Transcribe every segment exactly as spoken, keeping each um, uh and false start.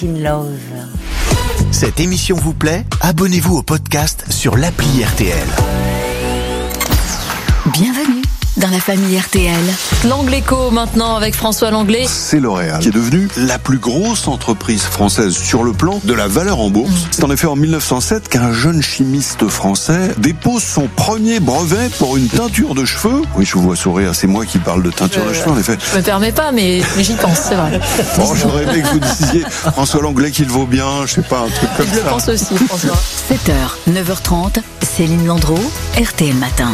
In Love. Cette émission vous plaît ? Abonnez-vous au podcast sur l'appli R T L. Bienvenue dans la famille R T L. L'Angléco maintenant avec François Langlais. C'est L'Oréal qui est devenue la plus grosse entreprise française sur le plan de la valeur en bourse. Mmh. C'est en effet en mille neuf cent sept qu'un jeune chimiste français dépose son premier brevet pour une teinture de cheveux. Oui, je vous vois sourire, c'est moi qui parle de teinture euh, de cheveux en effet. Je me permets pas, mais, mais j'y pense, c'est vrai. Bon, j'aurais aimé que vous disiez François Langlais qu'il vaut bien, je sais pas, un truc comme je ça. Je le pense aussi, François. sept heures, neuf heures trente, Céline Landreau, R T L Matin.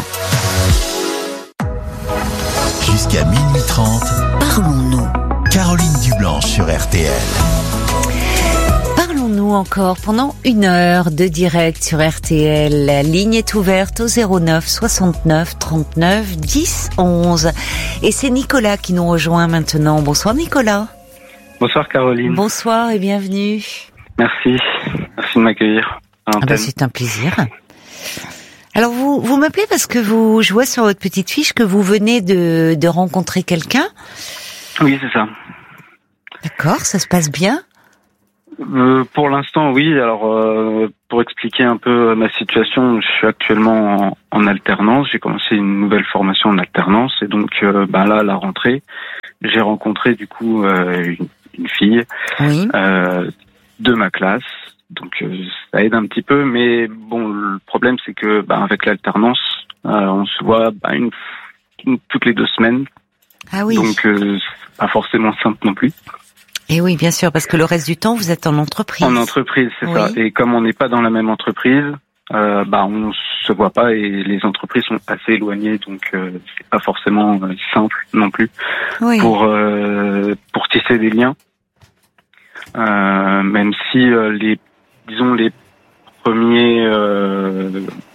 Jusqu'à minuit trente, parlons-nous. Caroline Dublanche sur R T L. Parlons-nous encore pendant une heure de direct sur R T L. La ligne est ouverte au zéro neuf soixante-neuf trente-neuf dix onze. Et c'est Nicolas qui nous rejoint maintenant. Bonsoir Nicolas. Bonsoir Caroline. Bonsoir et bienvenue. Merci. Merci de m'accueillir. Ah bah c'est un plaisir. Alors vous vous m'appelez parce que vous, je vois sur votre petite fiche que vous venez de, de rencontrer quelqu'un. Oui, c'est ça. D'accord, ça se passe bien ? euh, Pour l'instant, oui. Alors, euh, pour expliquer un peu ma situation, je suis actuellement en, en alternance. J'ai commencé une nouvelle formation en alternance et donc, euh, ben là, à la rentrée, j'ai rencontré du coup euh, une, une fille oui. euh, de ma classe. Donc euh, ça aide un petit peu, mais bon, le problème c'est que bah, avec l'alternance, euh, on se voit bah, une, une toutes les deux semaines. Ah oui. Donc euh, c'est pas forcément simple non plus. Et oui, bien sûr, parce que le reste du temps vous êtes en entreprise. En entreprise, c'est oui. ça. Et comme on n'est pas dans la même entreprise, euh, bah on se voit pas et les entreprises sont assez éloignées, donc euh, c'est pas forcément euh, simple non plus oui. pour euh, pour tisser des liens. Euh, même si euh, les disons les premiers, euh,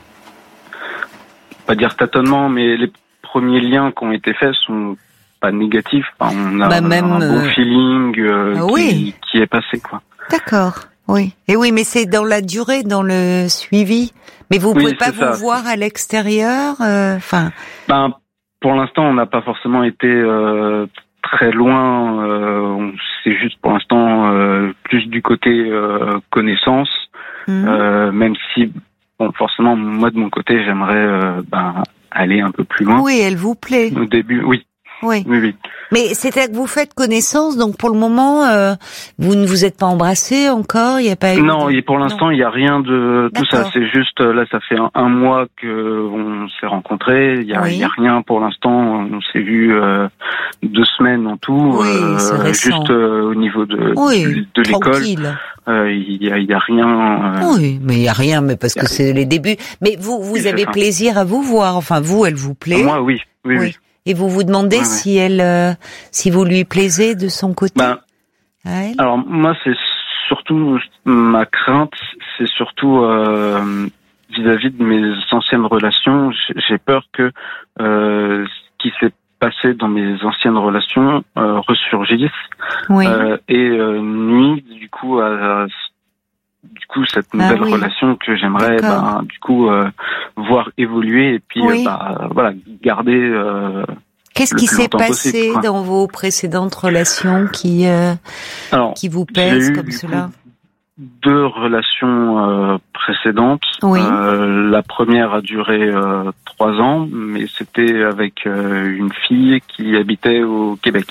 pas dire tâtonnements, mais les premiers liens qui ont été faits sont pas négatifs. Enfin, on a bah même, un bon euh... feeling euh, ah, qui, oui. qui est passé, quoi. D'accord, oui. Et oui, mais c'est dans la durée, dans le suivi. Mais vous oui, pouvez pas vous ça. voir à l'extérieur, enfin. Euh, ben, pour l'instant, on n'a pas forcément été euh, très loin. Euh, on c'est juste pour l'instant euh, plus du côté euh, connaissance, mmh. euh, même si bon forcément moi de mon côté j'aimerais euh, ben aller un peu plus loin. Oui, elle vous plaît. Au début, oui. Oui. Oui, oui. Mais c'est-à-dire que vous faites connaissance, donc pour le moment, euh, vous ne vous êtes pas embrassés encore, il n'y a pas eu... Non, de... et pour l'instant, il n'y a rien de tout D'accord. ça. C'est juste, là, ça fait un, un mois que on s'est rencontrés. Il n'y a, oui. a rien pour l'instant. On s'est vu euh, deux semaines en tout. Oui, euh, c'est récent. Juste euh, au niveau de, oui, de, de l'école. Euh, il n'y a, y a rien. Euh... Oui, mais il n'y a rien, mais parce que c'est les débuts. Mais vous, vous avez plaisir à vous voir. Enfin, vous, elle vous plaît. Moi, oui. Oui, oui. oui. Et vous vous demandez ouais, si ouais. elle, euh, si vous lui plaisez de son côté. Ben, alors moi, c'est surtout ma crainte, c'est surtout euh, vis-à-vis de mes anciennes relations. J'ai peur que euh, ce qui s'est passé dans mes anciennes relations euh, ressurgisse oui. euh, et euh, nuit du coup à, à du coup cette nouvelle ah, oui. relation que j'aimerais bah, du coup euh, voir évoluer et puis oui. euh, bah, voilà garder euh, qu'est-ce qui s'est passé possible, dans vos précédentes relations qui euh, Alors, qui vous pèsent eu, comme cela coup, deux relations euh, précédentes oui. euh, la première a duré euh, trois ans mais c'était avec euh, une fille qui habitait au Québec.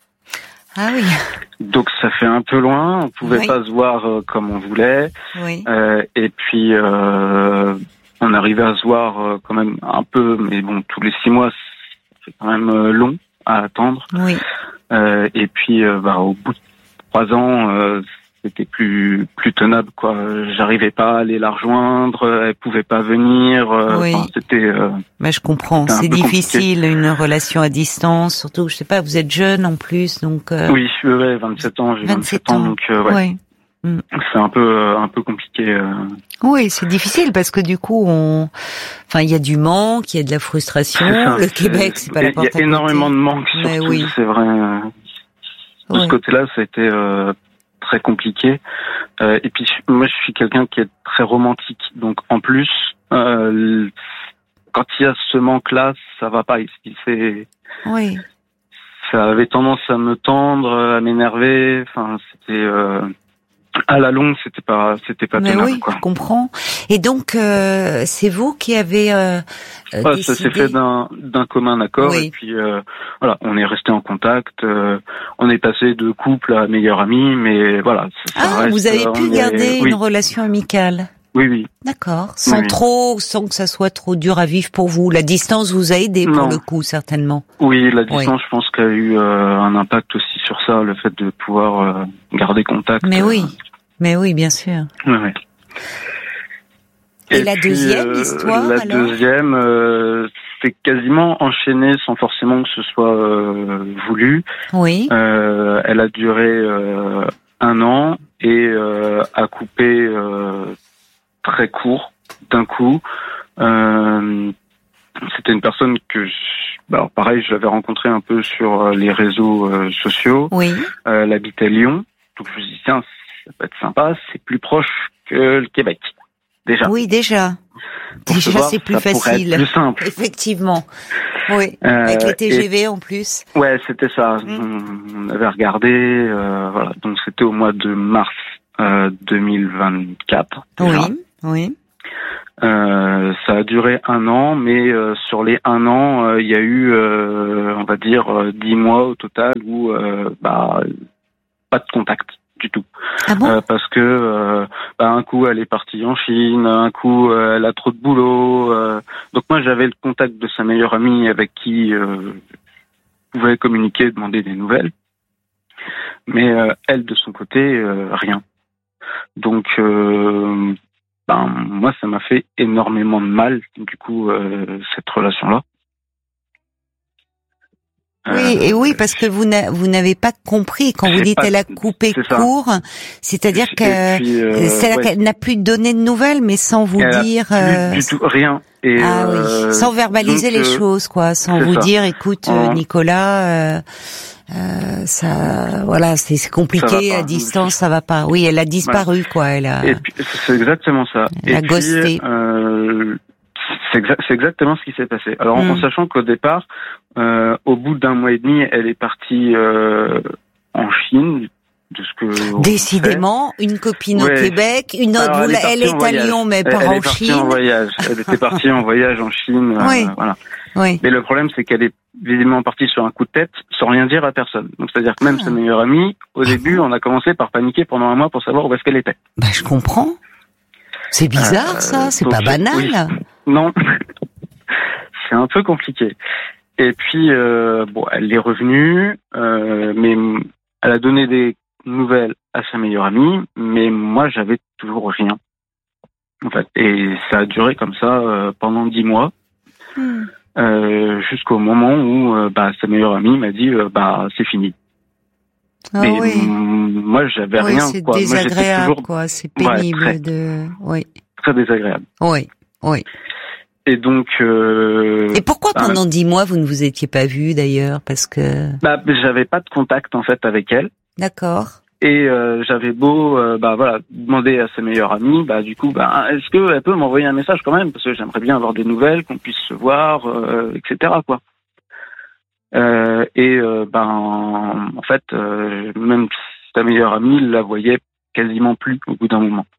Ah oui. Donc ça fait un peu loin, on pouvait oui. pas se voir euh, comme on voulait. Oui. Euh, et puis euh, on arrivait à se voir euh, quand même un peu, mais bon, tous les six mois, c'est quand même euh, long à attendre. Oui. Euh, et puis euh, bah, au bout de trois ans, euh, c'était plus plus tenable, quoi. J'arrivais pas à aller la rejoindre, elle pouvait pas venir. Euh, oui. C'était. Euh, Mais je comprends, c'est difficile compliqué. Une relation à distance, surtout je sais pas, vous êtes jeune en plus, donc. Euh... Oui, ouais, vingt-sept ans, j'ai vingt-sept ans, donc euh, ouais. ouais. Mm. C'est un peu euh, un peu compliqué. Euh... Oui, c'est difficile parce que du coup, on, enfin, il y a du manque, il y a de la frustration. Ça, le Québec, c'est pas la porte à côté. Il y a énormément de manque, surtout, oui. C'est vrai. Euh... De oui. ce côté-là, ça a été. Euh... très compliqué euh, et puis moi je suis quelqu'un qui est très romantique donc en plus euh, quand il y a ce manque-là ça va pas ici c'est oui ça avait tendance à me tendre à m'énerver enfin c'était euh, À la longue, c'était pas, c'était pas Mais tenable, oui, quoi. je comprends. Et donc, euh, c'est vous qui avez euh, euh, Ouais, décidé... ça s'est fait d'un, d'un commun accord, Oui. et puis euh, voilà, on est resté en contact. Euh, on est passé de couple à meilleur ami, mais voilà. Ça, ça Ah, reste, vous avez on pu est- garder oui, une relation amicale. oui, oui. D'accord. Sans Oui, oui. trop, sans que ça soit trop dur à vivre pour vous. La distance vous a aidé pour Non. le coup, certainement. Oui, la distance, je pense qu'il y a eu euh, un impact aussi sur ça, le fait de pouvoir euh, garder contact. Mais euh, oui, mais oui, bien sûr. Ouais, ouais. Et la deuxième euh, histoire, La alors deuxième, euh, c'est quasiment enchaîné sans forcément que ce soit euh, voulu. Oui. Euh, elle a duré euh, un an et euh, a coupé euh, très court d'un coup. Euh, c'était une personne que, je, bah alors pareil, je l'avais rencontrée un peu sur les réseaux euh, sociaux. Oui. Euh, elle habitait à Lyon, donc je me suis dit tiens, ça peut être sympa, c'est plus proche que le Québec. Déjà. Oui, déjà. Pour se Déjà, voir, c'est plus ça pourrait facile. être plus simple. Effectivement. Oui. Euh, Avec les T G V et- en plus. Ouais, c'était ça. Mm. On avait regardé, euh, voilà. Donc c'était au mois de mars euh, deux mille vingt-quatre. déjà. Oui. Oui. Euh, ça a duré un an, mais euh, sur les un an, euh, il y a eu, euh, on va dire, euh, dix mois au total où, euh, bah, pas de contact du tout. Ah bon? Euh, parce que euh, bah, un coup elle est partie en Chine, un coup euh, elle a trop de boulot. Euh, donc moi j'avais le contact de sa meilleure amie avec qui euh, je pouvais communiquer, demander des nouvelles. Mais euh, elle de son côté euh, rien. Donc euh, ben moi ça m'a fait énormément de mal du coup euh, cette relation là. Oui, et oui, parce que vous n'a- vous n'avez pas compris quand vous j'ai dites pas- elle a coupé c'est ça. court, c'est-à-dire Et que puis, euh, c'est-à-dire ouais. qu'elle n'a plus donné de nouvelles, mais sans vous Elle a dire, plus euh, du tout rien. Et, ah euh, oui, sans verbaliser donc, les euh, choses, quoi, sans c'est vous ça. dire, écoute, euh, Hein. Nicolas, euh, euh, ça, voilà, c'est c'est Ça compliqué va pas. à distance, ça va pas. Oui, elle a disparu, quoi, elle a. Et puis, c'est exactement ça. Elle et a puis, ghosté. euh, c'est, exa- c'est exactement ce qui s'est passé. Alors, en- Mm. en sachant qu'au départ, euh, au bout d'un mois et demi, elle est partie euh, en Chine, de ce que on Décidément, une copine Ouais. au Québec, une autre, Alors, vous elle la- est elle partie en est à voyage. Lyon, mais Elle, pas elle en est partie Chine. en voyage. Elle était partie en voyage en Chine. euh, Oui. Voilà. Oui. Mais le problème, c'est qu'elle est visiblement partie sur un coup de tête, sans rien dire à personne. Donc, c'est-à-dire que même Ah. sa meilleure amie, au début, on a commencé par paniquer pendant un mois pour savoir où est-ce qu'elle était. Bah, je comprends. C'est bizarre, Euh, ça. C'est donc, pas banal. oui. Non, c'est un peu compliqué. Et puis, euh, bon, elle est revenue, euh, mais elle a donné des nouvelles à sa meilleure amie, mais moi, j'avais toujours rien. En fait, et ça a duré comme ça euh, pendant dix mois, Hmm. euh, jusqu'au moment où euh, bah, sa meilleure amie m'a dit, euh, bah, c'est fini. Ah mais oui. mm, moi, j'avais Oui, rien. c'est Quoi. Moi, j'étais désagréable, toujours quoi. C'est Ouais, pénible très. de. Oui. très désagréable. Oui. Oui. Et donc, euh, Et pourquoi bah, pendant dix mois vous ne vous étiez pas vus d'ailleurs? Parce que. bah, j'avais pas de contact en fait avec elle. D'accord. Et euh, j'avais beau, euh, bah voilà, demander à sa meilleure amie, bah du coup, bah est-ce qu'elle peut m'envoyer un message quand même, parce que j'aimerais bien avoir des nouvelles, qu'on puisse se voir, euh, et cetera quoi. Euh, et euh, ben en fait, euh, même sa meilleure amie la voyait quasiment plus au bout d'un moment.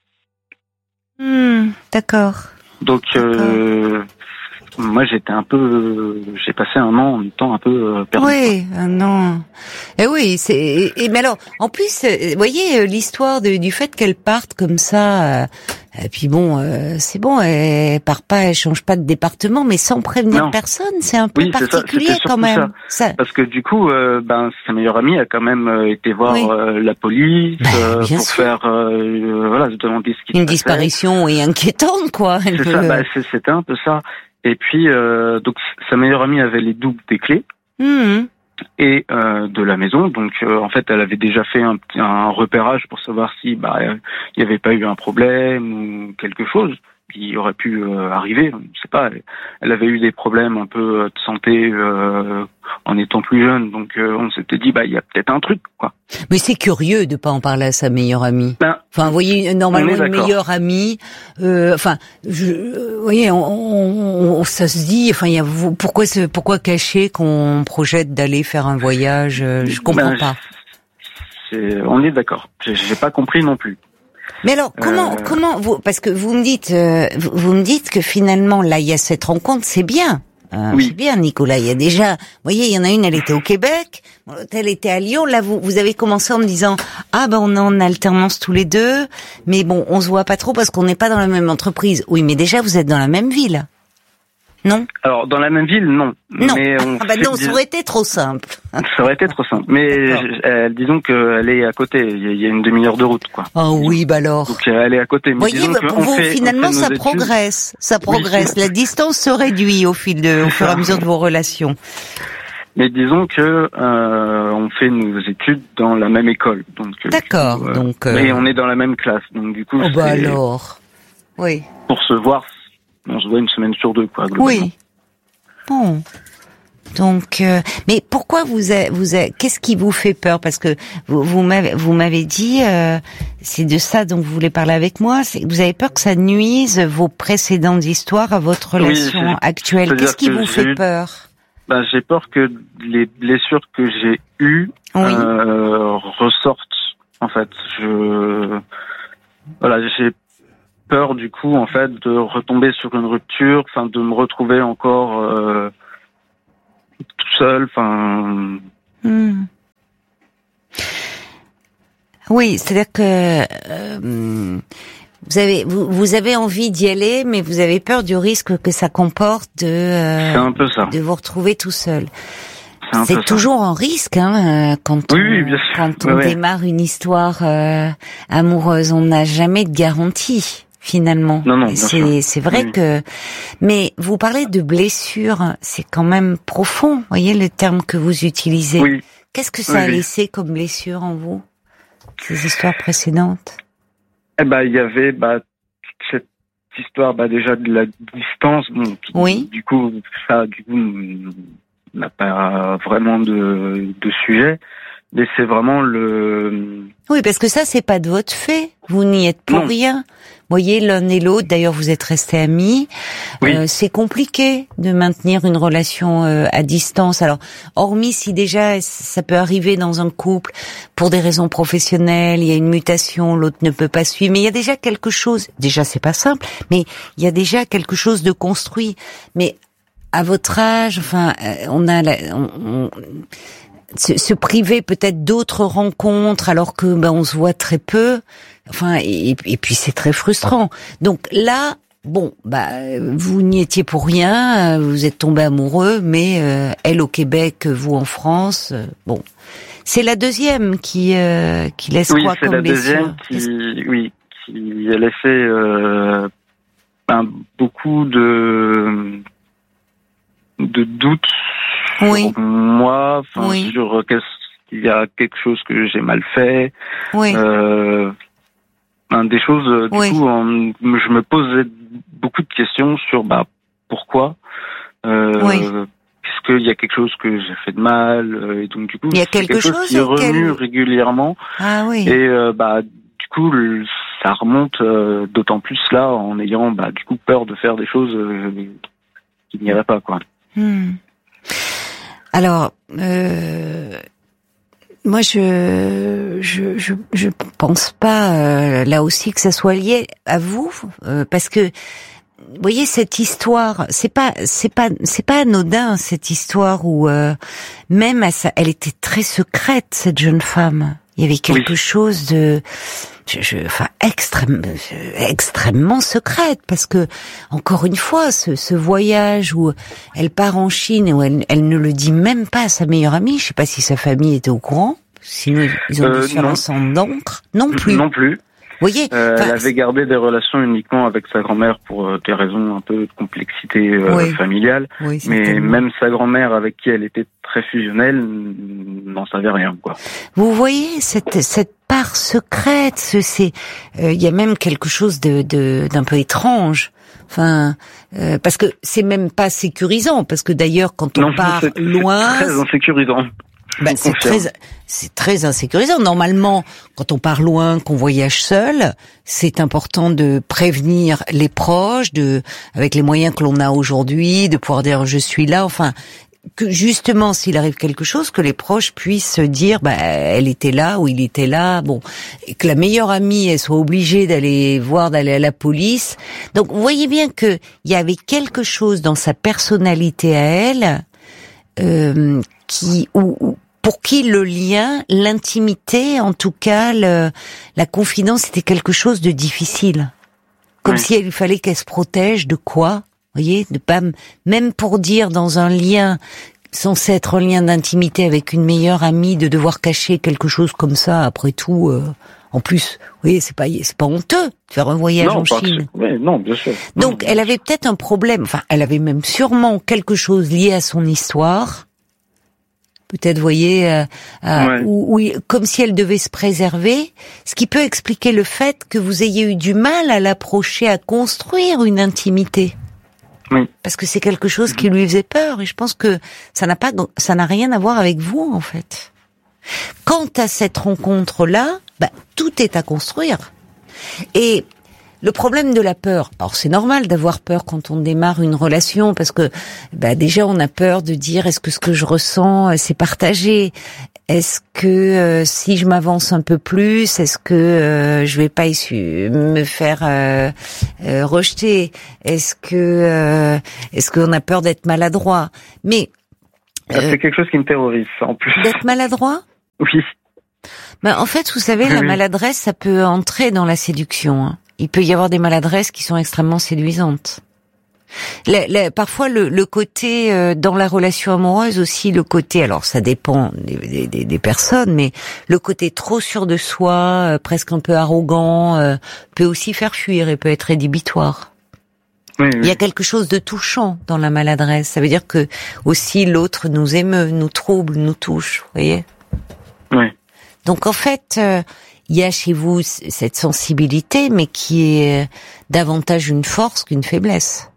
Hmm, d'accord. Donc euh, moi j'étais un peu, euh, j'ai passé un an en étant un peu euh, perdu. Oui, ah non. Et oui, c'est. Et, et- mais alors, en plus, euh, vous voyez euh, l'histoire de- du fait qu'elle parte comme ça. euh, et puis bon, euh, c'est bon, elle part pas, elle change pas de département, mais sans prévenir Non. personne, c'est un peu Oui, c'est ça, particulier c'était quand surtout même. Ça. Parce que du coup, euh, ben sa meilleure amie a quand même euh, été voir Oui. euh, la police Ben, euh, bien pour sûr. faire euh, euh, voilà, se demander ce qui Une se passait. disparition est inquiétante, quoi. Elle C'est peut- ça, bah, c'est- c'était un peu ça. Et puis euh, donc sa meilleure amie avait les doubles des clés Hmm. et euh, de la maison. Donc euh, en fait, elle avait déjà fait un petit un repérage pour savoir si bah il n'y avait pas eu un problème ou quelque chose qui aurait pu euh, arriver. Je sais pas. Elle, elle avait eu des problèmes un peu de santé euh, en étant plus jeune. Donc euh, on s'était dit bah il y a peut-être un truc quoi. Mais c'est curieux de pas en parler à sa meilleure amie. Ben, Enfin, vous voyez, normalement, On est une d'accord. meilleure amie, euh, enfin, je, euh, vous voyez, on, on- on- ça se dit, enfin, il y a, vous- pourquoi, se- pourquoi cacher qu'on projette d'aller faire un voyage, euh, je comprends ben, pas. c'est- on est d'accord. J'ai, j'ai pas compris non plus. Mais alors, comment, euh... comment vous, parce que vous me dites, euh, vous, vous me dites que finalement, là, il y a cette rencontre, c'est bien. Euh, oui. C'est bien, Nicolas. Il y a déjà, vous voyez, il y en a une, elle était au Québec, l'autre, elle était à Lyon. Là, vous, vous avez commencé en me disant, ah ben, on est en alternance tous les deux, mais bon, on se voit pas trop parce qu'on n'est pas dans la même entreprise. Oui, mais déjà, vous êtes dans la même ville. Non. Alors dans la même ville, non. Non. Mais on ah bah non, fait... ça aurait été trop simple. Ça aurait été trop simple. Mais euh, disons qu'elle est à côté. Il y a une demi-heure de route, quoi. Oh oui, bah alors. Donc elle est à côté. Mais voyez, pour vous, fait, finalement, ça progresse. Ça progresse. Oui. La distance se réduit au fil de, au fur et à mesure de vos relations. Mais disons que euh, on fait nos études dans la même école. Donc. D'accord. Euh, donc. Euh... Et on est dans la même classe. Donc du coup. Oh bah alors. Oui. Pour se voir. On se voit une semaine sur deux, quoi. Oui. Bon. Donc, euh, mais pourquoi vous avez, vous avez, qu'est-ce qui vous fait peur? Parce que vous, vous m'avez, vous m'avez dit, euh, c'est de ça dont vous voulez parler avec moi. C'est que vous avez peur que ça nuise vos précédentes histoires à votre relation oui, actuelle. Qu'est-ce qui vous fait eu, peur? Ben, j'ai peur que les blessures que j'ai eues oui. euh, ressortent. En fait, je, voilà, j'ai peur du coup en fait de retomber sur une rupture, enfin de me retrouver encore euh, tout seul, enfin. Mmh. Oui, c'est-à-dire que euh, vous avez vous, vous avez envie d'y aller, mais vous avez peur du risque que ça comporte de euh, c'est un peu ça. de vous retrouver tout seul. C'est, c'est toujours un risque hein, quand on, oui, oui, quand on ouais, démarre une histoire euh, amoureuse, on n'a jamais de garantie. Finalement, non, non, c'est c'est vrai oui. que. Mais vous parlez de blessure, c'est quand même profond. Vous voyez le terme que vous utilisez. Oui. Qu'est-ce que ça oui, a oui. laissé comme blessure en vous, ces histoires précédentes? Eh ben, il y avait bah toute cette histoire bah déjà de la distance. Bon, qui, oui. Du coup, ça, du coup, n'a pas vraiment de de sujet. Mais c'est vraiment le... Oui, parce que ça, c'est pas de votre fait. Vous n'y êtes pour non. rien. Vous voyez, l'un et l'autre, d'ailleurs, vous êtes restés amis. Oui. Euh, c'est compliqué de maintenir une relation euh, à distance. Alors, hormis si déjà, ça peut arriver dans un couple, pour des raisons professionnelles, il y a une mutation, l'autre ne peut pas suivre. Mais il y a déjà quelque chose, déjà, c'est pas simple, mais il y a déjà quelque chose de construit. Mais à votre âge, enfin, on a... La, on, on, Se, se priver peut-être d'autres rencontres alors que ben on se voit très peu, enfin et, et puis c'est très frustrant. Donc là, bon bah vous n'y étiez pour rien, vous êtes tombé amoureux, mais euh, elle au Québec, vous en France, euh, bon c'est la deuxième qui euh, qui laisse oui, quoi c'est comme la blessure. deuxième qui oui qui a laissé euh, ben, beaucoup de de doutes. Oui. Sur moi, enfin oui. sur qu'est-ce qu'il y a quelque chose que j'ai mal fait. Oui. Euh, ben, des choses. Du oui. coup, en, je me posais beaucoup de questions sur bah pourquoi. Euh, oui. Est-ce qu'il y a quelque chose que j'ai fait de mal et donc du coup il y a quelque, quelque chose, chose qui remue quel... régulièrement. Ah oui. Et euh, bah du coup ça remonte euh, d'autant plus là en ayant bah du coup peur de faire des choses euh, qui n'iraient pas quoi. Hmm. Alors, euh, moi, je, je, je, je pense pas euh, là aussi que ça soit lié à vous, euh, parce que, vous voyez, cette histoire, c'est pas, c'est pas, c'est pas anodin cette histoire où euh, même à sa, elle était très secrète cette jeune femme. Il y avait quelque oui. chose de, je, je, enfin, extrême, extrêmement secrète, parce que encore une fois, ce, ce voyage où elle part en Chine et où elle, elle ne le dit même pas à sa meilleure amie. Je sais pas si sa famille était au courant. Sinon, ils ont euh, dû faire un sang d'encre. Non plus. Non plus. Vous voyez, euh, elle avait gardé des relations uniquement avec sa grand-mère pour euh, des raisons un peu de complexité euh, oui. familiale. Oui, mais même sa grand-mère, avec qui elle était très fusionnelle, n'en savait rien, quoi. Vous voyez cette cette part secrète, c'est il euh, y a même quelque chose de de d'un peu étrange. Enfin, euh, parce que c'est même pas sécurisant, parce que d'ailleurs quand on non, part c'est, loin, c'est très insécurisant. Ben, c'est très, c'est très insécurisant. Normalement, quand on part loin, qu'on voyage seul, c'est important de prévenir les proches, de, avec les moyens que l'on a aujourd'hui, de pouvoir dire je suis là. Enfin, que justement, s'il arrive quelque chose, que les proches puissent se dire, bah, elle était là ou il était là, bon, et que la meilleure amie, elle soit obligée d'aller voir, d'aller à la police. Donc, vous voyez bien que il y avait quelque chose dans sa personnalité à elle, euh, qui, ou, ou pour qui le lien, l'intimité, en tout cas, le, la confidence, était quelque chose de difficile. Comme oui. si il fallait qu'elle se protège de quoi? Vous voyez, de pas, même pour dire dans un lien censé être un lien d'intimité avec une meilleure amie, de devoir cacher quelque chose comme ça, après tout, euh, en plus, vous voyez, c'est pas, c'est pas honteux de faire un voyage non, en Chine. Oui, non, bien sûr. Donc, non, elle avait peut-être un problème, enfin, elle avait même sûrement quelque chose lié à son histoire. Peut-être, vous voyez, euh, euh, ouais. ou, ou comme si elle devait se préserver, ce qui peut expliquer le fait que vous ayez eu du mal à l'approcher, à construire une intimité. Oui. Parce que c'est quelque chose qui lui faisait peur, et je pense que ça n'a pas, ça n'a rien à voir avec vous, en fait. Quant à cette rencontre-là, bah, tout est à construire. Et le problème de la peur, alors c'est normal d'avoir peur quand on démarre une relation, parce que bah, déjà on a peur de dire est-ce que ce que je ressens c'est partagé, est-ce que euh, si je m'avance un peu plus, est-ce que euh, je vais pas issu, me faire euh, euh, rejeter, est-ce que euh, est-ce qu'on a peur d'être maladroit, mais euh, c'est quelque chose qui me terrorise en plus. D'être maladroit? Oui. Ben, en fait, vous savez, la maladresse, ça peut entrer dans la séduction. Hein. Il peut y avoir des maladresses qui sont extrêmement séduisantes. La, la, parfois, le, le côté euh, dans la relation amoureuse aussi, le côté, alors ça dépend des, des, des personnes, mais le côté trop sûr de soi, euh, presque un peu arrogant, euh, peut aussi faire fuir et peut être rédhibitoire. Oui, oui. Il y a quelque chose de touchant dans la maladresse. Ça veut dire que aussi l'autre nous émeut, nous trouble, nous touche. Vous voyez ? Oui. Donc en fait, euh, il y a chez vous cette sensibilité, mais qui est davantage une force qu'une faiblesse.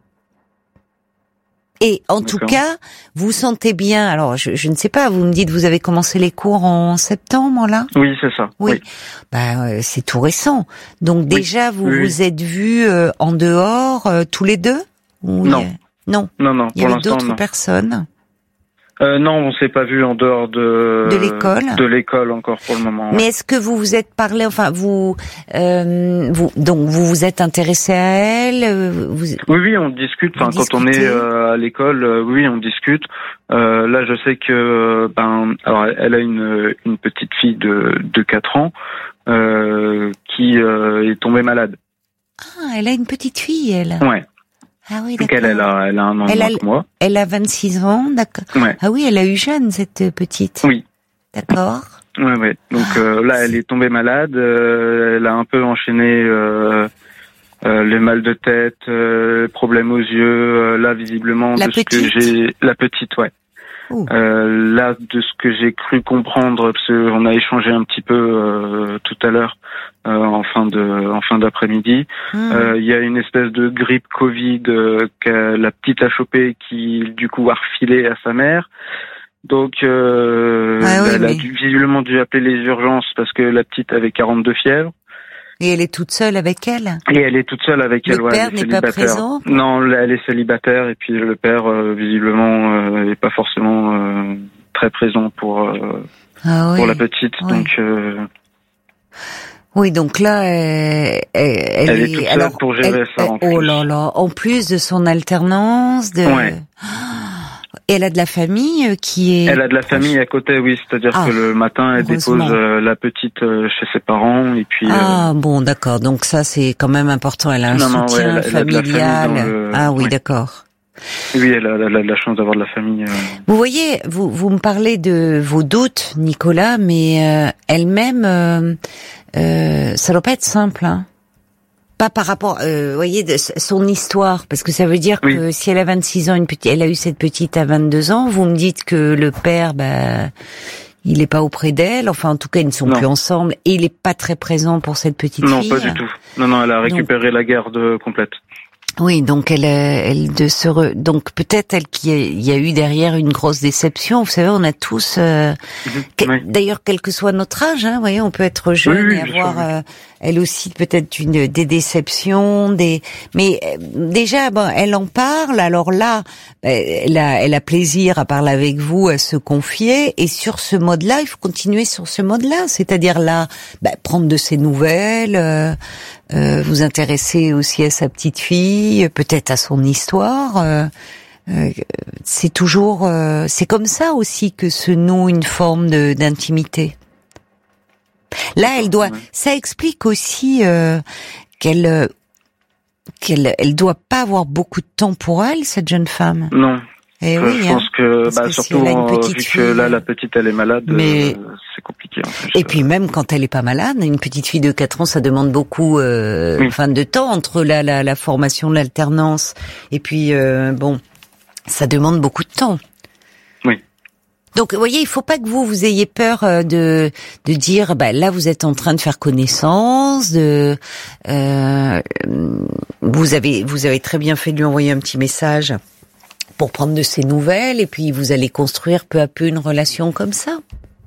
Et en D'accord. tout cas, vous sentez bien. Alors, je, je ne sais pas. Vous me dites, vous avez commencé les cours en septembre, là ? Oui, c'est ça. Oui. oui. Bah, euh, c'est tout récent. Donc déjà, oui. vous oui. vous êtes vus euh, en dehors euh, tous les deux ? Ou Non. Il y a... Non. Non, non. Il y pour avait l'instant, d'autres non. personnes. Euh, non, on s'est pas vu en dehors de de l'école. De l'école encore pour le moment. Mais ouais. est-ce que vous vous êtes parlé, enfin vous, euh, vous donc vous vous êtes intéressé à elle vous... Oui, oui, on discute. Enfin, quand on est euh, à l'école, euh, oui, on discute. Euh, là, je sais que ben, alors elle a une une petite fille de de quatre ans euh, qui euh, est tombée malade. Ah, elle a une petite fille, elle. Ouais. Ah oui, d'accord. d'accord. Elle, elle a, elle a un an elle moins a, que moi. Elle a vingt-six ans, d'accord. Ouais. Ah oui, elle a eu jeune, cette petite. Oui. D'accord. Ouais, ouais. Donc euh, là, elle est tombée malade. Euh, elle a un peu enchaîné euh, euh, les mal de tête, euh, problèmes aux yeux. Euh, là, visiblement, la de petite. ce que j'ai, la petite, ouais. Euh, là, de ce que j'ai cru comprendre, parce qu'on a échangé un petit peu euh, tout à l'heure, euh, en fin de, en fin d'après-midi, il mmh. euh, y a une espèce de grippe Covid euh, que la petite a chopé, qui du coup a refilé à sa mère. Donc, euh, ah oui, elle mais... a dû, visiblement dû appeler les urgences parce que la petite avait quarante-deux fièvres. Et elle est toute seule avec elle ? Et elle est toute seule avec le elle, ouais. Le père n'est pas présent ? Non, elle est célibataire et puis le père, euh, visiblement, euh, est pas forcément euh, très présent pour euh, ah oui. pour la petite. Oui. Donc. Euh... Oui, donc là, elle, elle, elle est, est toute seule alors, pour gérer elle, ça. En oh plus. là là, en plus de son alternance, de. Ouais. Et elle a de la famille qui est... Elle a de la famille à côté, oui. C'est-à-dire ah, que le matin, elle dépose euh, la petite euh, chez ses parents et puis... Ah euh... bon, d'accord. Donc ça, c'est quand même important. Elle a un non, non, soutien ouais, elle, familial. Elle le... Ah oui, ouais. d'accord. Oui, elle a, elle a de la chance d'avoir de la famille. Euh... Vous voyez, vous, vous me parlez de vos doutes, Nicolas, mais euh, elle-même, euh, euh, ça doit pas être simple, hein. Pas par rapport, euh, vous voyez, de son histoire, parce que ça veut dire oui. que si elle a vingt-six ans, une petite, elle a eu cette petite à vingt-deux ans, vous me dites que le père, bah, il est pas auprès d'elle, enfin en tout cas ils ne sont non. plus ensemble, et il est pas très présent pour cette petite non, fille. Non, pas du tout. Non, non, elle a récupéré Donc, la garde complète. Oui, donc elle, elle de se re... donc peut-être elle qui il y a eu derrière une grosse déception. Vous savez, on a tous, euh... Mmh, que... oui. d'ailleurs quel que soit notre âge, hein, vous voyez, on peut être jeune oui, oui, et avoir, sûr, oui. euh, elle aussi peut-être une des déceptions, des. Mais euh, déjà, bon, elle en parle. Alors là, elle a, elle a plaisir à parler avec vous, à se confier. Et sur ce mode-là, il faut continuer sur ce mode-là, c'est-à-dire là, bah, prendre de ses nouvelles. Euh... Euh, vous intéresser aussi à sa petite fille, peut-être à son histoire. Euh, euh, c'est toujours, euh, c'est comme ça aussi que se noue une forme de, d'intimité. Là, elle doit, ça explique aussi euh, qu'elle, euh, qu'elle, elle doit pas avoir beaucoup de temps pour elle, cette jeune femme. Non. Eh je oui, je hein, pense que, bah, que surtout si elle a une euh, petite vu fille, que là la petite elle est malade, mais... euh, c'est compliqué. En plus. Et puis même quand elle est pas malade, une petite fille de quatre ans, ça demande beaucoup, euh, oui. enfin de temps entre la, la, la formation, l'alternance, et puis euh, bon, ça demande beaucoup de temps. Oui. Donc, vous voyez, il faut pas que vous vous ayez peur de de dire, bah là, vous êtes en train de faire connaissance, de euh, vous avez vous avez très bien fait de lui envoyer un petit message pour prendre de ses nouvelles, et puis vous allez construire peu à peu une relation comme ça.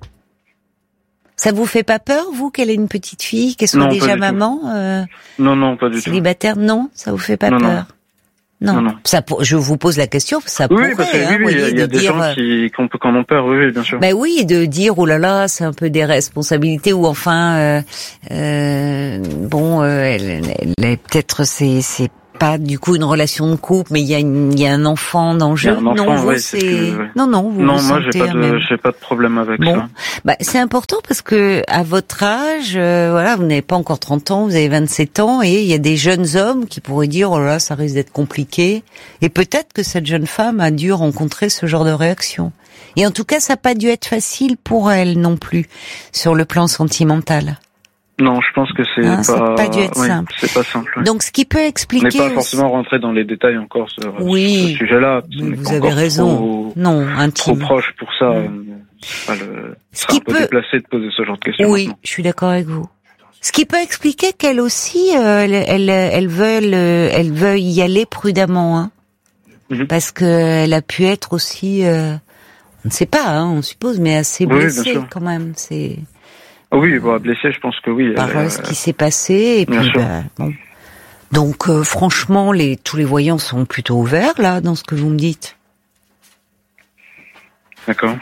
Ça vous fait pas peur, vous, qu'elle ait une petite fille, qu'elle soit non, déjà maman euh, Non, non, pas du célibataire, tout. Non, ça vous fait pas non, peur. Non. Non, non. Ça, je vous pose la question, ça oui, pourrait, parce que, hein, oui, oui, voyez, il y a de des dire, gens qui, qui, ont, qui en ont peur, oui, oui, bien sûr. Ben oui, de dire, oh là là, c'est un peu des responsabilités, ou enfin, euh, euh, bon, euh, elle, elle, elle, peut-être c'est, c'est pas du coup une relation de couple, mais il y a une, il y a un enfant dans le jeu. Un enfant, non, vous, oui, c'est, c'est que, oui. non, non, vous non, vous moi, j'ai pas de, même... j'ai pas de problème avec bon. ça. Bah, c'est important parce que à votre âge, euh, voilà, vous n'avez pas encore trente ans, vous avez vingt-sept ans, et il y a des jeunes hommes qui pourraient dire, oh là là, ça risque d'être compliqué. Et peut-être que cette jeune femme a dû rencontrer ce genre de réaction. Et en tout cas, ça n'a pas dû être facile pour elle non plus, sur le plan sentimental. Non, je pense que c'est hein, pas, ça n'a pas dû être oui, simple. C'est pas simple. Oui. Donc, ce qui peut expliquer... On n'est pas forcément rentré dans les détails encore sur, oui, sur ce sujet-là. Vous avez raison. Trop, non, intime. Trop proche pour ça. Mmh. C'est pas le, ce qui un peu peut... déplacé de poser ce genre de questions. Oui, maintenant. je suis d'accord avec vous. Ce qui peut expliquer qu'elle aussi, euh, elle, elle, elle veuille, euh, elle veuille y aller prudemment, hein, mmh. parce que elle a pu être aussi, euh, on ne sait pas, hein, on suppose, mais assez blessée oui, quand même. C'est. Oui, bon, blessée, je pense que oui. Par elle, ce qui s'est passé, et puis bah, bon. Donc euh, franchement, les tous les voyants sont plutôt ouverts là dans ce que vous me dites. D'accord.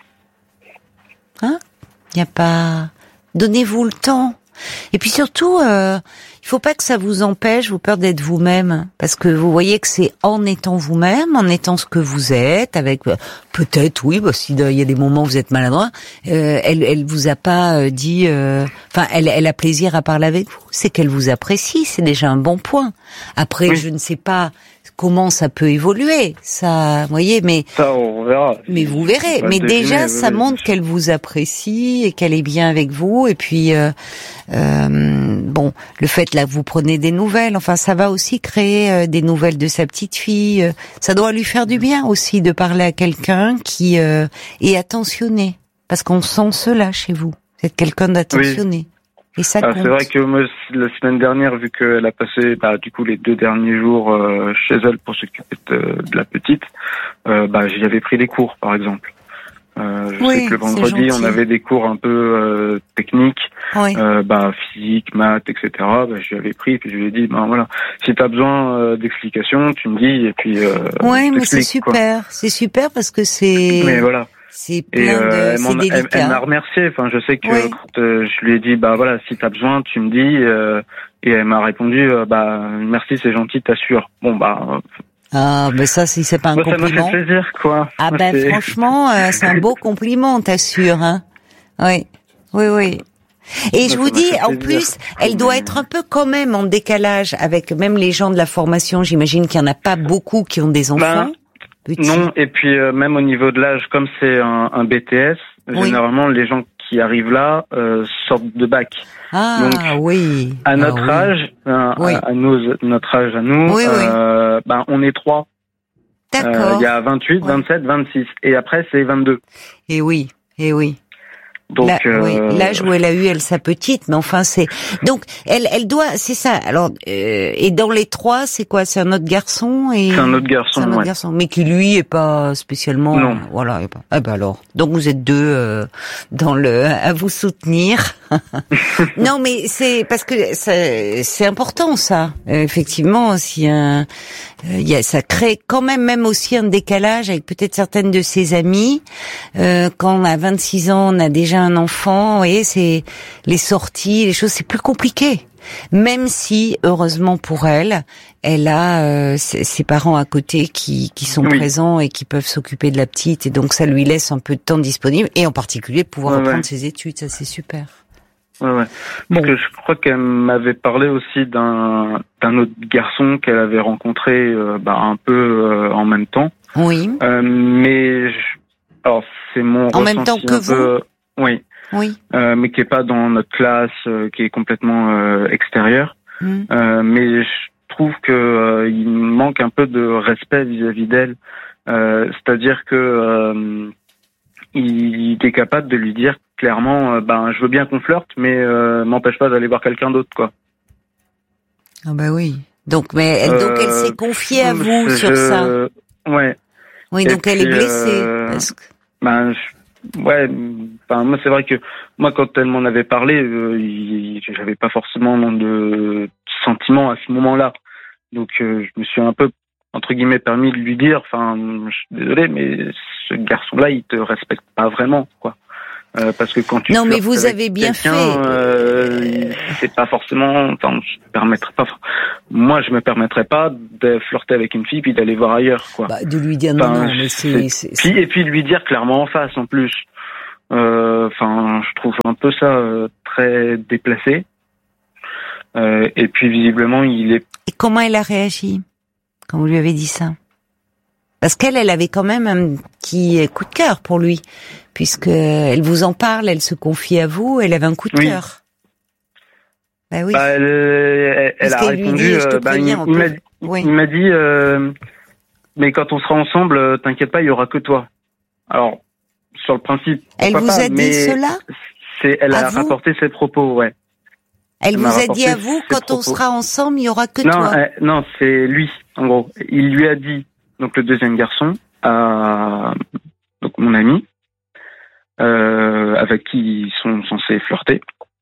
Hein? Il n'y a pas. Donnez-vous le temps. Et puis surtout, euh, il faut pas que ça vous empêche, vous peur d'être vous-même, parce que vous voyez que c'est en étant vous-même, en étant ce que vous êtes, avec euh, peut-être oui, bah, si il y a des moments où vous êtes maladroit, euh, elle, elle vous a pas euh, dit, enfin, euh, elle, elle a plaisir à parler avec vous, c'est qu'elle vous apprécie, c'est déjà un bon point. Après, oui. je ne sais pas comment ça peut évoluer, ça, vous voyez, mais ça on verra. Mais vous verrez. Mais déjà, oui, ça oui. montre qu'elle vous apprécie et qu'elle est bien avec vous. Et puis, euh, euh, bon, le fait là que vous prenez des nouvelles, enfin, ça va aussi créer euh, des nouvelles de sa petite fille. Ça doit lui faire du bien aussi de parler à quelqu'un qui euh, est attentionné, parce qu'on sent cela chez vous. Vous êtes quelqu'un d'attentionné. Oui. Et ça ah, c'est vrai que moi, la semaine dernière, vu qu'elle a passé bah, du coup les deux derniers jours euh, chez elle pour s'occuper de, de la petite, euh, bah, j'y avais pris des cours, par exemple. Euh, je oui, sais que le vendredi, on avait des cours un peu euh, techniques, oui. euh, bah, physique, maths, et cetera. Bah, je lui avais pris, puis je lui ai dit, bah, voilà, si tu as besoin euh, d'explications, tu me dis, et puis euh, oui, mais c'est super, quoi. C'est super parce que c'est... Mais voilà. C'est plein et euh, de, c'est délicat. Elle, elle m'a remercié. Enfin, je sais que oui. quand euh, je lui ai dit, bah voilà, si t'as besoin, tu me dis. Euh, et elle m'a répondu, euh, bah merci, c'est gentil, t'assures. Bon bah. Ah, ben ça, si c'est pas un bah, compliment. Ça m'a fait plaisir, quoi. Ah ben c'est... franchement, euh, c'est un beau compliment, t'assures, hein. Oui, oui, oui. Et bah, je vous dis, en plus, elle doit être un peu quand même en décalage avec même les gens de la formation. J'imagine qu'il y en a pas beaucoup qui ont des enfants. Bah, Petit. Non, et puis euh, même au niveau de l'âge, comme c'est un, un B T S, oui. généralement les gens qui arrivent là euh, sortent de bac. Ah donc, oui. À notre ah, âge, oui. À, oui. à nos, notre âge à nous, oui, euh, oui. ben on est trois. D'accord. Il euh, y a vingt-huit, oui. vingt-sept, vingt-six, et après c'est vingt-deux. Et oui, et oui. Donc Là, euh... oui, l'âge où elle a eu elle sa petite, mais enfin c'est donc elle elle doit c'est ça. Alors euh, et dans les trois c'est quoi? C'est un autre garçon et c'est un autre garçon, c'est un autre ouais. garçon, mais qui lui est pas spécialement. Non. Voilà. Et pas, eh ben alors donc vous êtes deux euh, dans le à vous soutenir. Non mais c'est parce que c'est c'est important ça. Euh, effectivement, si un il y a, ça crée quand même même aussi un décalage avec peut-être certaines de ses amies. Euh, quand on a vingt-six ans, on a déjà un enfant, vous voyez, c'est les sorties, les choses, c'est plus compliqué. Même si, heureusement pour elle, elle a euh, ses, ses parents à côté qui, qui sont oui. présents et qui peuvent s'occuper de la petite, et donc ça lui laisse un peu de temps disponible, et en particulier pouvoir ouais, reprendre ouais. ses études, ça c'est super. Ouais, ouais. Bon. Parce que je crois qu'elle m'avait parlé aussi d'un d'un autre garçon qu'elle avait rencontré euh, bah, un peu euh, en même temps. Oui. Euh, mais je... alors c'est mon en même temps que un vous. Peu... Oui. Oui. Euh, mais qui est pas dans notre classe, euh, qui est complètement euh, extérieur. Mm. Euh, mais je trouve que euh, il manque un peu de respect vis-à-vis d'elle. Euh, c'est-à-dire que euh, il est capable de lui dire clairement, euh, ben je veux bien qu'on flirte, mais euh, m'empêche pas d'aller voir quelqu'un d'autre, quoi. Ah bah oui. Donc mais elle, donc elle s'est confiée à vous je... sur ça. Ouais. Oui, Et donc puis, elle est blessée. Euh... Parce que... Ben je... ouais. Enfin moi c'est vrai que moi quand elle m'en avait parlé, euh, il... j'avais pas forcément de sentiments à ce moment-là. Donc euh, je me suis un peu entre guillemets permis de lui dire, enfin je suis désolé, mais ce garçon-là il te respecte pas vraiment, quoi. Euh, parce que quand tu non mais vous avez bien fait. Euh, c'est pas forcément. Enfin, je permettrais pas. Moi, je me permettrais pas de flirter avec une fille puis d'aller voir ailleurs, quoi. Bah, de lui dire non, enfin, non, mais c'est. c'est, c'est... Puis, et puis lui dire clairement en face, en plus. Enfin, euh, je trouve un peu ça euh, très déplacé. Euh, et puis visiblement, il est. Et comment elle a réagi quand vous lui avez dit ça? Parce qu'elle, elle avait quand même un petit coup de cœur pour lui, puisque elle vous en parle, elle se confie à vous, elle avait un coup de oui. cœur. Bah oui. Bah, elle, elle, elle a répondu. Dit, je te bah, préviens, il, il, m'a, oui. il m'a dit, euh, mais quand on sera ensemble, t'inquiète pas, il y aura que toi. Alors, sur le principe. Elle vous pas, a dit cela? C'est, elle à a vous rapporté ses propos, ouais. Elle, elle vous a dit à vous, quand propos. on sera ensemble, il y aura que non, toi. Euh, non, c'est lui, en gros. Il lui a dit. Donc le deuxième garçon, euh, donc mon ami, euh, avec qui ils sont censés flirter.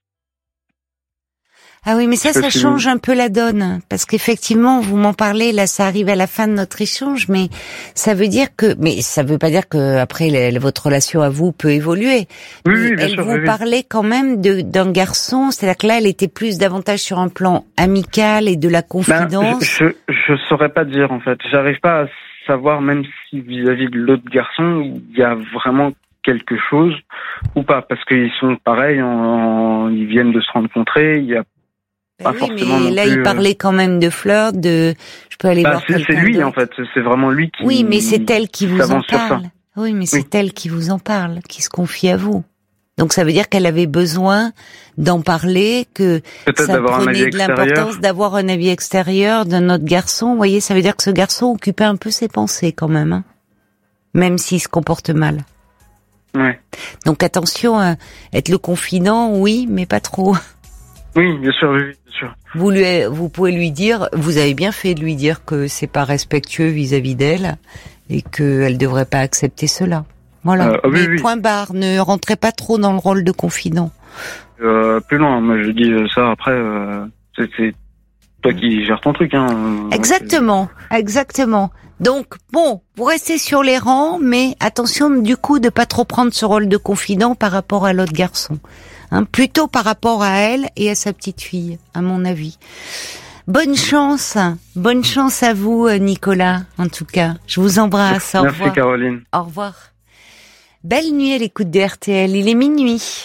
Ah oui, mais ça, ça change un peu la donne, parce qu'effectivement, vous m'en parlez, là, ça arrive à la fin de notre échange, mais ça veut dire que, mais ça veut pas dire que après les, votre relation à vous peut évoluer. Oui, oui, bien elle sûr, vous oui, parlait oui. quand même de, d'un garçon, c'est-à-dire que là, elle était plus davantage sur un plan amical et de la confidence. Ben, je, je, je saurais pas dire, en fait. J'arrive pas à savoir, même si vis-à-vis de l'autre garçon, il y a vraiment quelque chose ou pas, parce qu'ils sont pareils, en, en, ils viennent de se rencontrer, il y a Ben oui, mais là, plus, il parlait quand même de flirt, de je peux aller bah, voir c'est, quelqu'un c'est lui d'autre. En fait, c'est vraiment lui qui. Oui, mais c'est elle qui vous en parle. Oui, mais c'est oui. elle qui vous en parle, qui se confie à vous. Donc ça veut dire qu'elle avait besoin d'en parler, que peut-être ça d'avoir prenait un avis de l'importance d'avoir un avis extérieur d'un autre garçon. Vous voyez, ça veut dire que ce garçon occupait un peu ses pensées quand même, hein, même s'il se comporte mal. Ouais. Donc attention, à être le confident, oui, mais pas trop. Oui, bien sûr, oui, bien sûr. Vous lui, vous pouvez lui dire, vous avez bien fait de lui dire que c'est pas respectueux vis-à-vis d'elle et qu'elle devrait pas accepter cela. Voilà. Euh, oui, mais oui. point barre, ne rentrez pas trop dans le rôle de confident. Euh, plus loin, moi je dis ça après, euh, c'est, c'est toi qui gères ton truc, hein. Exactement, c'est... exactement. Donc bon, vous restez sur les rangs, mais attention du coup de pas trop prendre ce rôle de confident par rapport à l'autre garçon. Hein, plutôt par rapport à elle et à sa petite fille, à mon avis. Bonne chance, bonne chance à vous, Nicolas, en tout cas. Je vous embrasse, au Merci revoir. Caroline. Au revoir. Belle nuit à l'écoute de R T L, il est minuit.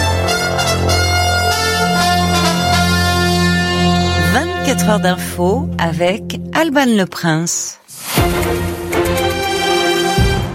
vingt-quatre heures d'info avec Alban Le Prince.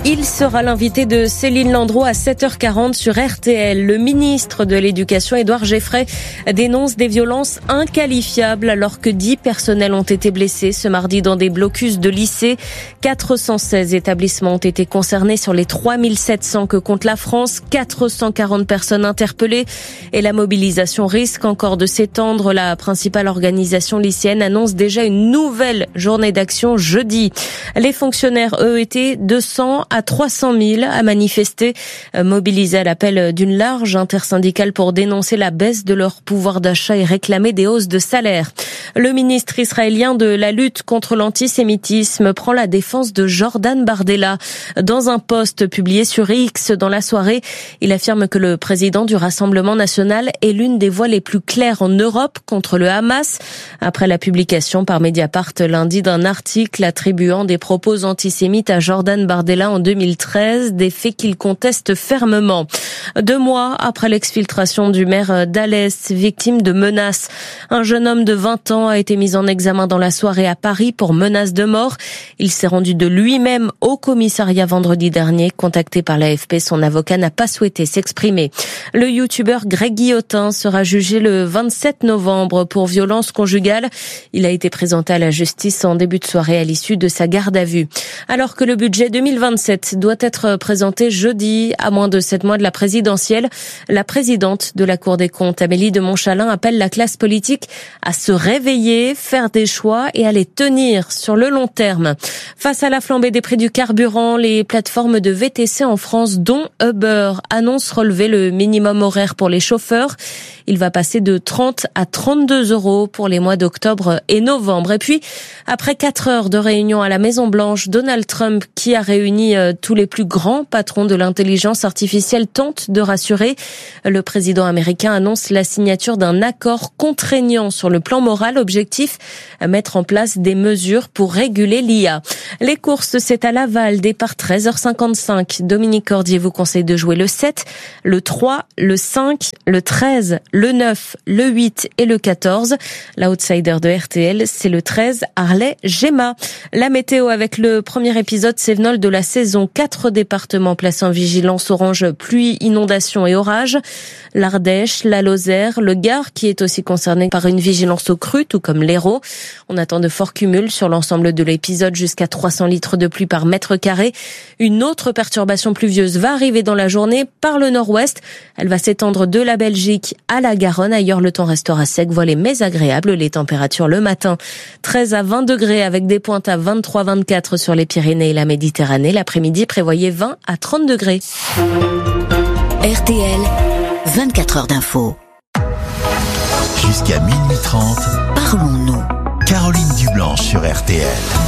Il sera l'invité de Céline Landreau à sept heures quarante sur R T L. Le ministre de l'Éducation, Édouard Geffray, dénonce des violences inqualifiables alors que dix personnels ont été blessés ce mardi dans des blocus de lycées. quatre cent seize établissements ont été concernés sur les trois mille sept cents que compte la France. quatre cent quarante personnes interpellées et la mobilisation risque encore de s'étendre. La principale organisation lycéenne annonce déjà une nouvelle journée d'action jeudi. Les fonctionnaires, eux, étaient deux cents à trois cent mille à manifester, mobilisés à l'appel d'une large intersyndicale pour dénoncer la baisse de leur pouvoir d'achat et réclamer des hausses de salaire. Le ministre israélien de la lutte contre l'antisémitisme prend la défense de Jordan Bardella. Dans un post publié sur X dans la soirée, il affirme que le président du Rassemblement national est l'une des voix les plus claires en Europe contre le Hamas. Après la publication par Mediapart lundi d'un article attribuant des propos antisémites à Jordan Bardella en deux mille treize, des faits qu'il conteste fermement. Deux mois après l'exfiltration du maire d'Alès, victime de menaces, un jeune homme de vingt ans a été mis en examen dans la soirée à Paris pour menace de mort. Il s'est rendu de lui-même au commissariat vendredi dernier. Contacté par l'A F P, son avocat n'a pas souhaité s'exprimer. Le youtubeur Greg Guillotin sera jugé le vingt-sept novembre pour violence conjugale. Il a été présenté à la justice en début de soirée à l'issue de sa garde à vue. Alors que le budget deux mille vingt-sept doit être présenté jeudi, à moins de sept mois de la présidentielle, la présidente de la Cour des comptes, Amélie de Montchalin, appelle la classe politique à se réveiller, faire des choix et à les tenir sur le long terme. Face à la flambée des prix du carburant, les plateformes de V T C en France, dont Uber, annoncent relever le minimum horaire pour les chauffeurs. Il va passer de trente à trente-deux euros pour les mois d'octobre et novembre. Et puis, après quatre heures de réunion à la Maison-Blanche, Donald Trump, qui a réuni tous les plus grands patrons de l'intelligence artificielle, tente de rassurer. Le président américain annonce la signature d'un accord contraignant sur le plan moral. Objectif, mettre en place des mesures pour réguler l'I A. Les courses, c'est à Laval, départ treize heures cinquante-cinq. Dominique Cordier vous conseille de jouer le sept, le trois, le cinq, le treize, le neuf, le huit et le quatorze. L'outsider de R T L, c'est le treize, Harley-Gemma. La météo avec le premier épisode Cévenol de la saison. Quatre départements placés en vigilance orange, pluie, inondation et orage. L'Ardèche, la Lozère, le Gard qui est aussi concerné par une vigilance aux crues, tout comme l'Hérault. On attend de forts cumuls sur l'ensemble de l'épisode, jusqu'à trois cents litres de pluie par mètre carré. Une autre perturbation pluvieuse va arriver dans la journée par le nord-ouest. Elle va s'étendre de la Belgique à la Garonne. Ailleurs, le temps restera sec, voilé mais agréable. Les températures le matin, treize à vingt degrés avec des pointes à vingt-trois à vingt-quatre sur les Pyrénées et la Méditerranée. L'après-midi, prévoyez vingt à trente degrés. R T L, vingt-quatre heures d'info. Jusqu'à minuit trente, Parlons-nous. Caroline Dublanche sur R T L.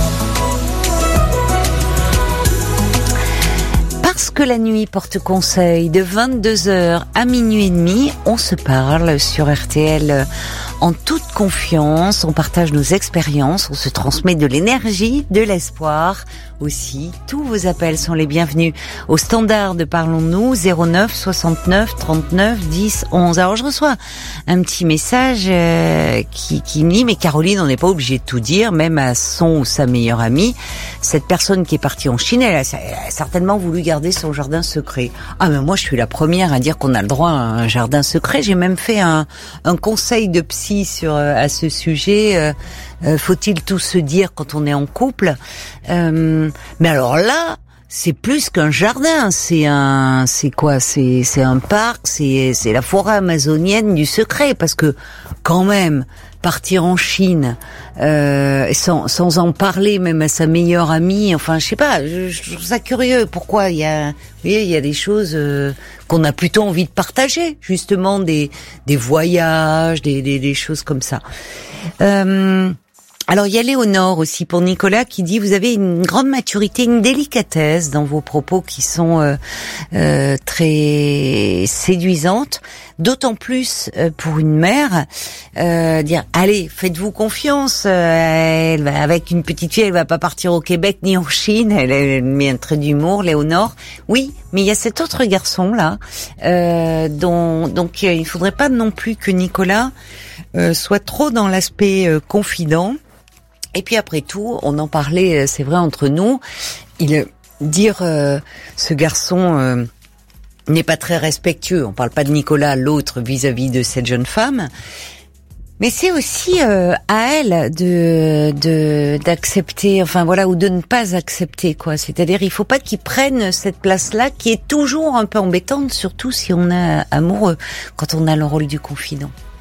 Parce que la nuit porte conseil, de vingt-deux heures à minuit et demi, on se parle sur R T L en toute confiance, on partage nos expériences, on se transmet de l'énergie, de l'espoir aussi. Tous vos appels sont les bienvenus au standard de Parlons-nous, zéro neuf soixante-neuf trente-neuf dix onze. Alors je reçois un petit message euh, qui, qui me dit, mais Caroline, on n'est pas obligé de tout dire, même à son ou sa meilleure amie. Cette personne qui est partie en Chine, elle a, elle a certainement voulu garder son jardin secret. Ah mais moi je suis la première à dire qu'on a le droit à un jardin secret. J'ai même fait un, un conseil de psy sur à ce sujet. Euh, euh, faut-il tout se dire quand on est en couple? euh, Mais alors là, c'est plus qu'un jardin. C'est un, c'est quoi? C'est c'est un parc. C'est c'est la forêt amazonienne du secret. Parce que quand même, partir en Chine euh, sans sans en parler même à sa meilleure amie, enfin je sais pas, je, je trouve ça curieux. Pourquoi il y a, vous voyez, il y a des choses euh, qu'on a plutôt envie de partager, justement des des voyages, des des, des choses comme ça. Euh, Alors il y a Léonore aussi pour Nicolas qui dit: vous avez une grande maturité, une délicatesse dans vos propos qui sont euh, euh, très séduisantes, d'autant plus euh, pour une mère, euh, dire allez, faites-vous confiance, euh, elle va, avec une petite fille, elle va pas partir au Québec ni en Chine, elle, elle met un trait d'humour, Léonore. Oui, mais il y a cet autre garçon là, euh, dont donc euh, il faudrait pas non plus que Nicolas euh, soit trop dans l'aspect euh, confident. Et puis après tout, on en parlait, c'est vrai, entre nous, il dire euh, ce garçon euh, n'est pas très respectueux. On parle pas de Nicolas, l'autre, vis-à-vis de cette jeune femme. Mais c'est aussi euh, à elle de de d'accepter, enfin voilà, ou de ne pas accepter, quoi. C'est-à-dire, il faut pas qu'il prenne cette place-là, qui est toujours un peu embêtante, surtout si on est amoureux, quand on a le rôle du confident.